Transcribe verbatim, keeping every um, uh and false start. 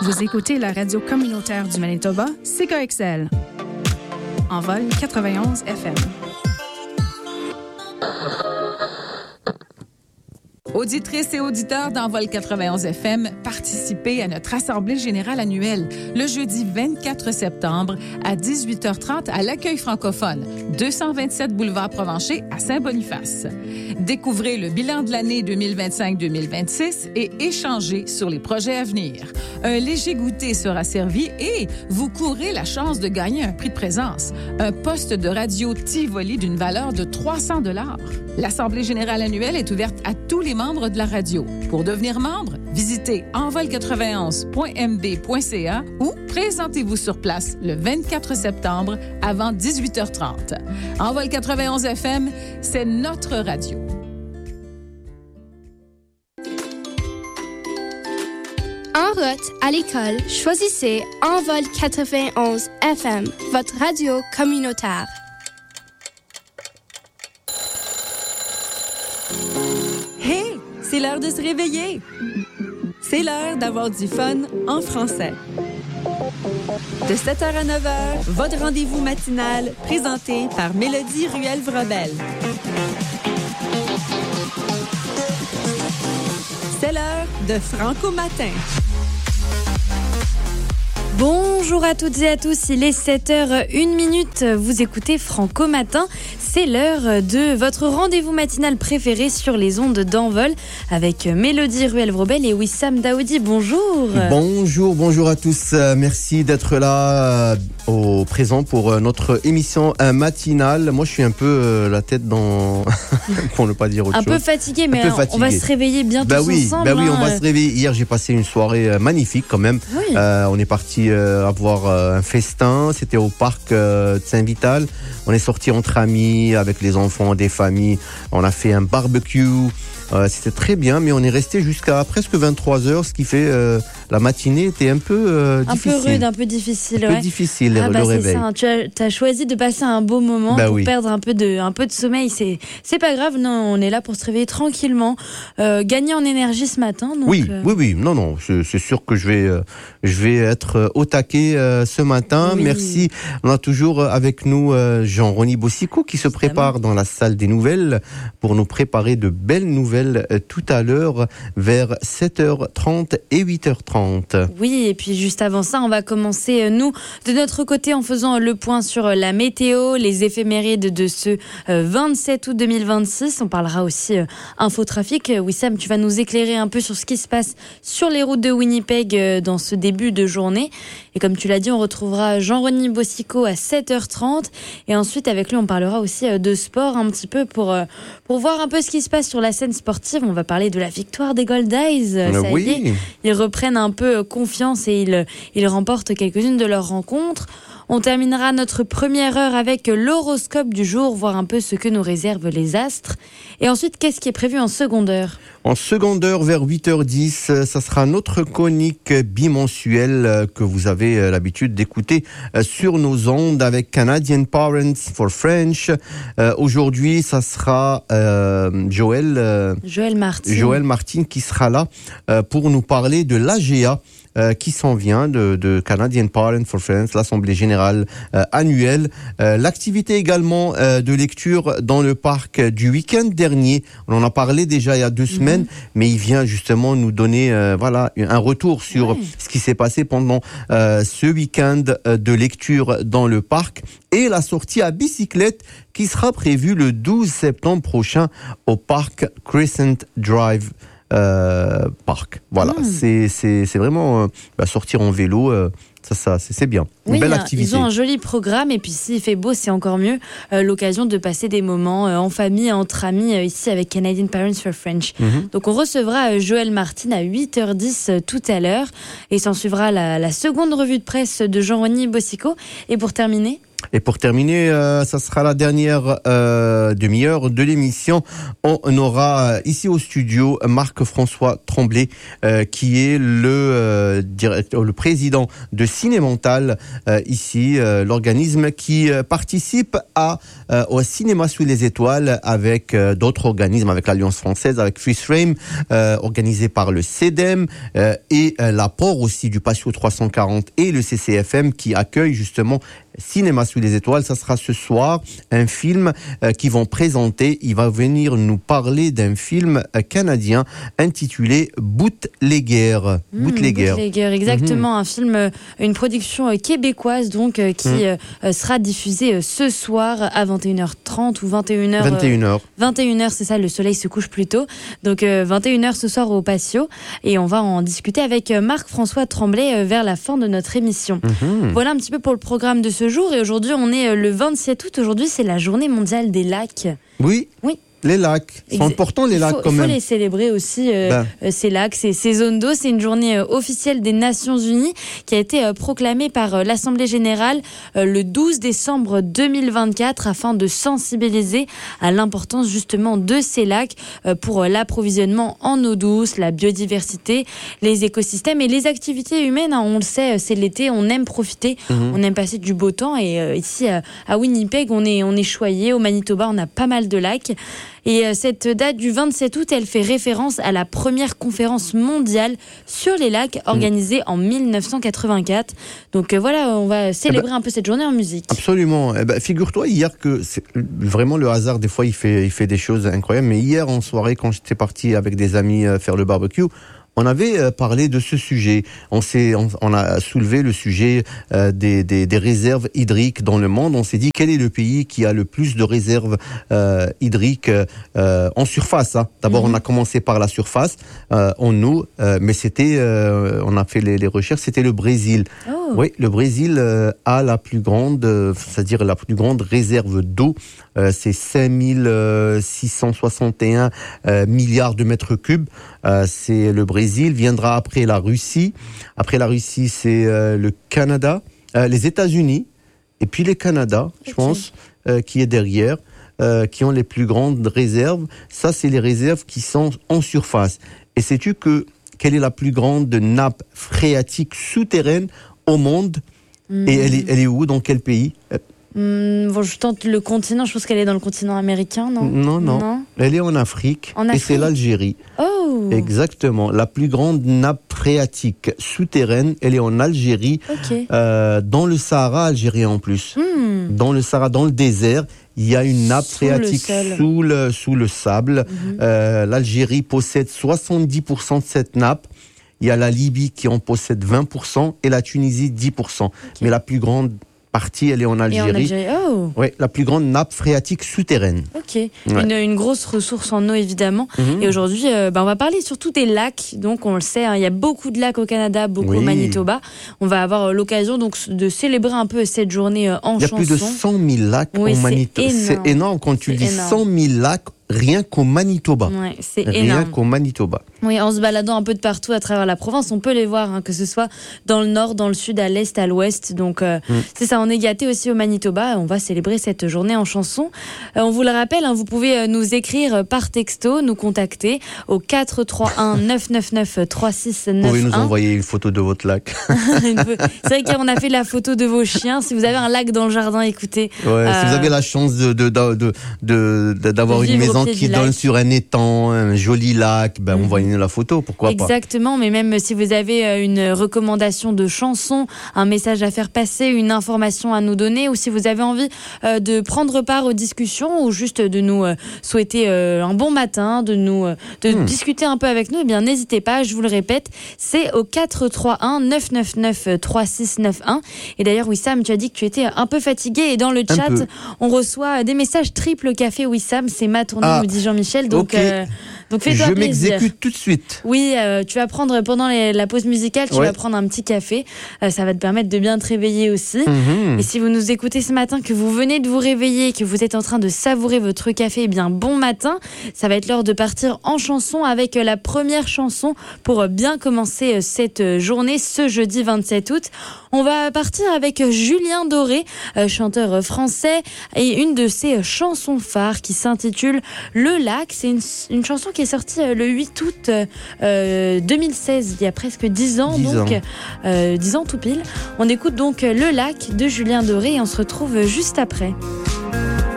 Vous écoutez la radio communautaire du Manitoba, C K X L. En vol quatre-vingt-onze F M. Auditrices et auditeurs d'Envol quatre-vingt-onze F M, participez à notre Assemblée générale annuelle le jeudi vingt-quatre septembre à dix-huit heures trente à l'Accueil francophone, deux cent vingt-sept boulevard Provencher à Saint-Boniface. Découvrez le bilan de l'année deux mille vingt-cinq deux mille vingt-six et échangez sur les projets à venir. Un léger goûter sera servi et vous courez la chance de gagner un prix de présence, un poste de radio Tivoli d'une valeur de trois cents dollars. L'Assemblée générale annuelle est ouverte à tous les membres de la radio. Pour devenir membre, visitez envol quatre-vingt-onze point m b point c a ou présentez-vous sur place le vingt-quatre septembre avant dix-huit heures trente. Envol quatre-vingt-onze F M, c'est notre radio. En route à l'école, choisissez Envol quatre-vingt-onze F M, votre radio communautaire. Hey, c'est l'heure de se réveiller. C'est l'heure d'avoir du fun en français. De sept heures à neuf heures, votre rendez-vous matinal présenté par Mélodie Ruel-Vrobel. C'est l'heure de Franco Matin. Bonjour à toutes et à tous, il est sept heures une minute, vous écoutez Franco Matin. C'est l'heure de votre rendez-vous matinal préféré sur les ondes d'Envol avec Mélodie Ruel-Vrobel et Wissam Daoudi. Bonjour. Bonjour, bonjour à tous. Merci d'être là euh, au présent pour notre émission matinale. Moi, je suis un peu euh, la tête dans... pour ne pas dire autre un chose. Un peu fatigué, mais peu on fatigué. va se réveiller bientôt bah oui, ensemble. Bah oui, hein. on va se réveiller. Hier, j'ai passé une soirée euh, magnifique quand même. Oui. Euh, on est parti euh, avoir euh, un festin. C'était au parc euh, de Saint-Vital. On est sortis entre amis, avec les enfants, des familles. On a fait un barbecue. Euh, c'était très bien, mais on est resté jusqu'à presque vingt-trois heures, ce qui fait euh, la matinée était un peu euh, un difficile. Un peu rude, un peu difficile. Un ouais. peu difficile, ah, le bah, réveil. C'est ça, hein. Tu as, as choisi de passer un beau moment bah pour oui. perdre un peu de, un peu de sommeil. C'est, c'est pas grave, non, on est là pour se réveiller tranquillement, euh, gagner en énergie ce matin. Donc, oui, euh... oui, oui, non, non, c'est, c'est sûr que je vais, euh, je vais être au taquet euh, ce matin. Oui. Merci. On a toujours avec nous euh, Jean-Rony Bossico qui se prépare dans la salle des nouvelles pour nous préparer de belles nouvelles euh, tout à l'heure vers sept heures trente et huit heures trente. Oui, et puis juste avant ça, on va commencer, nous, de notre côté, en faisant le point sur la météo, les éphémérides de ce vingt-sept août deux mille vingt-six. On parlera aussi euh, infotrafic. Wissam, tu vas nous éclairer un peu sur ce qui se passe sur les routes de Winnipeg euh, dans ce début de journée. Et comme tu l'as dit, on retrouvera Jean-Rony Bossico à sept heures trente. Et ensuite, avec lui, on parlera aussi euh, de sport un petit peu pour, euh, pour voir un peu ce qui se passe sur la scène sportive. On va parler de la victoire des Gold Eyes. Euh, ça oui. y est, ils reprennent un peu confiance et ils, ils remportent quelques-unes de leurs rencontres. On terminera notre première heure avec l'horoscope du jour, voir un peu ce que nous réservent les astres. Et ensuite, qu'est-ce qui est prévu en seconde heure ? En seconde heure, vers huit heures dix, ça sera notre chronique bimensuelle que vous avez l'habitude d'écouter sur nos ondes avec Canadian Parents for French. Euh, aujourd'hui, ça sera euh, Joël, euh, Joël Martin. Joël Martin qui sera là euh, pour nous parler de l'A G A. Euh, qui s'en vient de, de Canadian Parents for France, l'Assemblée générale euh, annuelle. Euh, l'activité également euh, de lecture dans le parc du week-end dernier. On en a parlé déjà il y a deux mm-hmm. semaines, mais il vient justement nous donner euh, voilà un retour sur ouais. ce qui s'est passé pendant euh, ce week-end de lecture dans le parc et la sortie à bicyclette qui sera prévue le douze septembre prochain au parc Crescent Drive. Euh, parc. Voilà, mmh. c'est, c'est, c'est vraiment euh, bah, sortir en vélo, euh, ça, ça, c'est, c'est bien. Une oui, belle hein, activité. Ils ont un joli programme et puis s'il fait beau, c'est encore mieux. Euh, l'occasion de passer des moments euh, en famille, entre amis, euh, ici avec Canadian Parents for French. Mmh. Donc on recevra euh, Joël Martin à huit heures dix euh, tout à l'heure et s'en suivra la, la seconde revue de presse de Jean-Rony Bossico. Et pour terminer Et pour terminer, euh, ça sera la dernière euh, demi-heure de l'émission. On aura euh, ici au studio Marc-François Tremblay, euh, qui est le euh, directeur, le président de Cinémental, euh, ici, euh, l'organisme qui euh, participe à euh, au cinéma sous les étoiles avec euh, d'autres organismes, avec l'Alliance française, avec Freeze Frame, euh, organisé par le C E D E M, euh, et euh, l'apport aussi du Patio trois cent quarante et le C C F M qui accueille justement Cinéma sous les étoiles. Ça sera ce soir un film euh, qu'ils vont présenter. Il va venir nous parler d'un film euh, canadien intitulé Bootlegger. Mmh, Bootlegger. Bootlegger, exactement, mmh. un film, euh, une production euh, québécoise donc euh, qui mmh. euh, sera diffusée euh, ce soir à vingt et une heures trente ou vingt et une heures. vingt et une heures. Euh, vingt et une heures, c'est ça, le soleil se couche plus tôt. Donc euh, vingt et une heures ce soir au Patio, et on va en discuter avec euh, Marc-François Tremblay euh, vers la fin de notre émission. Mmh. Voilà un petit peu pour le programme de ce jour, et aujourd'hui on est le vingt-sept août. Aujourd'hui c'est la journée mondiale des lacs. Oui. Oui. Les lacs, c'est important les lacs faut, quand même. Il faut les célébrer aussi, euh, ben. ces lacs, ces, ces zones d'eau. C'est une journée euh, officielle des Nations Unies qui a été euh, proclamée par euh, l'Assemblée Générale euh, le douze décembre deux mille vingt-quatre afin de sensibiliser à l'importance justement de ces lacs euh, pour euh, l'approvisionnement en eau douce, la biodiversité, les écosystèmes et les activités humaines. Hein, on le sait, c'est l'été, on aime profiter, mmh. on aime passer du beau temps, et euh, ici euh, à Winnipeg, on est, on est choyé. Au Manitoba, on a pas mal de lacs. Et cette date du vingt-sept août, elle fait référence à la première conférence mondiale sur les lacs organisée mmh. en mille neuf cent quatre-vingt-quatre. Donc euh, voilà, on va célébrer eh ben, un peu cette journée en musique. Absolument. Eh ben, figure-toi hier que c'est vraiment le hasard, des fois il fait, il fait des choses incroyables. Mais hier en soirée, quand j'étais parti avec des amis faire le barbecue, on avait parlé de ce sujet. On s'est, on, on a soulevé le sujet euh, des, des, des réserves hydriques dans le monde. On s'est dit quel est le pays qui a le plus de réserves euh, hydriques euh, en surface. Hein. D'abord, mmh. on a commencé par la surface euh, en eau, euh, mais c'était, euh, on a fait les, les recherches. C'était le Brésil. Oh. Oui, le Brésil euh, a la plus grande, euh, c'est-à-dire la plus grande réserve d'eau. Euh, c'est cinq mille six cent soixante et un euh, milliards de mètres cubes. Euh, c'est le Brésil. Viendra après la Russie. Après la Russie, c'est euh, le Canada, euh, les États-Unis, et puis les Canada, okay. je pense, euh, qui est derrière, euh, qui ont les plus grandes réserves. Ça, c'est les réserves qui sont en surface. Et sais-tu que quelle est la plus grande nappe phréatique souterraine au monde? mmh. Et elle est, elle est où? Dans quel pays? Mmh, bon, je tente le continent, je pense qu'elle est dans le continent américain, non? Non, non, non. Elle est en Afrique, en Afrique. Et c'est l'Algérie. Oh. Exactement. La plus grande nappe phréatique souterraine, elle est en Algérie, okay. euh, dans le Sahara algérien en plus. Mmh. Dans le Sahara, dans le désert, il y a une nappe sous phréatique le sous, le, sous le sable. Mmh. Euh, L'Algérie possède soixante-dix pour cent de cette nappe. Il y a la Libye qui en possède vingt pour cent et la Tunisie dix pour cent. Okay. Mais la plus grande partie, elle est en Algérie. Et en Algérie. Oh. Oui, la plus grande nappe phréatique souterraine. Ok, ouais. une, une grosse ressource en eau évidemment. Mm-hmm. Et aujourd'hui, euh, bah, on va parler surtout des lacs. Donc on le sait, hein, il y a beaucoup de lacs au Canada, beaucoup oui. au Manitoba. On va avoir euh, l'occasion donc de célébrer un peu cette journée euh, en chanson. Il y a plus de cent mille lacs oui, au Manitoba. C'est énorme. C'est énorme quand tu c'est dis énorme. cent mille lacs. Rien qu'au Manitoba. Ouais, c'est Rien énorme. qu'au Manitoba. Oui, en se baladant un peu de partout à travers la province, on peut les voir, hein, que ce soit dans le nord, dans le sud, à l'est, à l'ouest. Donc, euh, mm. c'est ça, on est gâtés aussi au Manitoba. On va célébrer cette journée en chanson. Euh, on vous le rappelle, hein, vous pouvez nous écrire par texto, nous contacter au quatre trois un neuf neuf neuf trois six neuf un. Vous pouvez nous envoyer une photo de votre lac. C'est vrai qu'on a fait la photo de vos chiens. Si vous avez un lac dans le jardin, écoutez. Ouais, euh, si vous avez la chance de, de, de, de, de, d'avoir de une maison qui donne sur un étang, un joli lac, ben mmh. envoyez-nous la photo, pourquoi Exactement, pas. Exactement, mais même si vous avez une recommandation de chanson, un message à faire passer, une information à nous donner, ou si vous avez envie euh, de prendre part aux discussions, ou juste de nous euh, souhaiter euh, un bon matin, de nous euh, de mmh. discuter un peu avec nous, eh bien n'hésitez pas, je vous le répète, c'est au quatre trois un neuf neuf neuf trois six neuf un. Et d'ailleurs, Wissam, tu as dit que tu étais un peu fatigué, et dans le chat, on reçoit des messages triple café Wissam, c'est ma tournée, ah. nous dit Jean-Michel. Donc, okay. euh, Donc fais-toi Je plaisir. m'exécute tout de suite. Oui, euh, tu vas prendre pendant les, la pause musicale, tu Ouais. vas prendre un petit café. Euh, ça va te permettre de bien te réveiller aussi. Mhm. Et si vous nous écoutez ce matin, que vous venez de vous réveiller, que vous êtes en train de savourer votre café, eh bien bon matin. Ça va être l'heure de partir en chanson avec la première chanson pour bien commencer cette journée, ce jeudi vingt-sept août. On va partir avec Julien Doré, euh, chanteur français, et une de ses chansons phares qui s'intitule Le Lac. C'est une, une chanson qui est sortie le huit août euh, deux mille seize, il y a presque dix ans, dix donc ans. Euh, dix ans tout pile. On écoute donc Le Lac de Julien Doré et on se retrouve juste après.